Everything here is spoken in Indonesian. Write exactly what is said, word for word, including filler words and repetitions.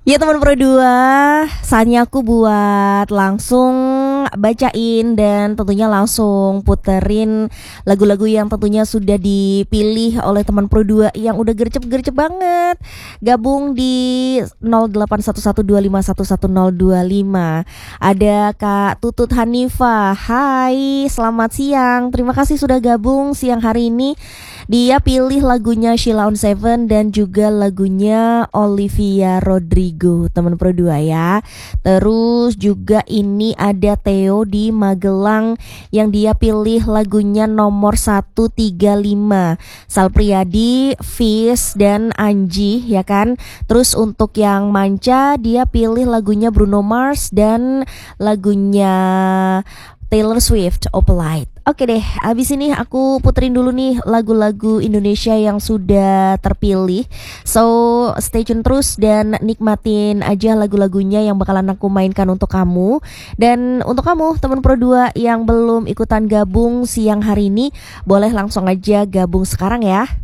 Ya teman Pro dua, saatnya aku buat langsung bacain dan tentunya langsung puterin lagu-lagu yang tentunya sudah dipilih oleh teman Pro dua yang udah gercep-gercep banget. Gabung di nol delapan satu satu dua lima satu satu nol dua lima. Ada Kak Tutut Hanifa. Hai, selamat siang. Terima kasih sudah gabung siang hari ini. Dia pilih lagunya Sheila on Seven dan juga lagunya Olivia Rodrigo, teman Pro dua ya. Terus juga ini ada Theo di Magelang yang dia pilih lagunya nomor seratus tiga puluh lima, Sal Priadi, Fis dan Anji ya kan. Terus untuk yang manca dia pilih lagunya Bruno Mars dan lagunya Taylor Swift, Opalite. Oke deh, abis ini aku puterin dulu nih lagu-lagu Indonesia yang sudah terpilih. So, stay tune terus dan nikmatin aja lagu-lagunya yang bakalan aku mainkan untuk kamu. Dan untuk kamu, teman Pro dua yang belum ikutan gabung siang hari ini, boleh langsung aja gabung sekarang ya.